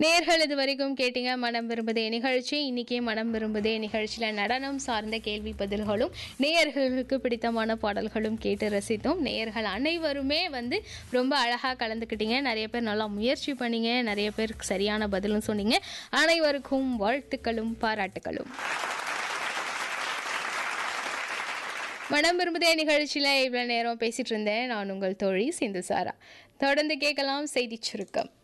நேர்கள் இது வரைக்கும் கேட்டீங்க மனம் விரும்புதே நிகழ்ச்சி. இன்னைக்கு மனம் விரும்புதே நிகழ்ச்சியில நடனம் சார்ந்த கேள்வி பதில்களும் நேயர்களுக்கு பிடித்தமான பாடல்களும் கேட்டு ரசித்தோம். நேயர்கள் அனைவருமே ரொம்ப அழகா கலந்துக்கிட்டீங்க. நிறைய பேர் நல்லா முயற்சி பண்ணீங்க, நிறைய பேர் சரியான பதிலும் சொன்னீங்க. அனைவருக்கும் வாழ்த்துக்களும் பாராட்டுகளும். மனம் விரும்புதே நிகழ்ச்சியில இவ்வளவு நேரம் பேசிட்டு இருந்தேன் நான் உங்கள் தோழி சிந்துசாரா. தொடர்ந்து கேட்கலாம் செய்தி சுருக்கம்.